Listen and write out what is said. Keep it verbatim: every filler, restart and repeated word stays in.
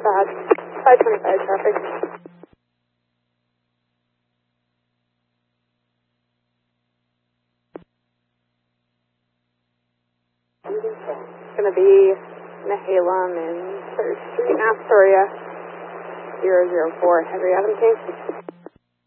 bad. five twenty-five traffic. It's going to be Nehalem and Third Street in Astoria, zero zero four, Henry Adams King.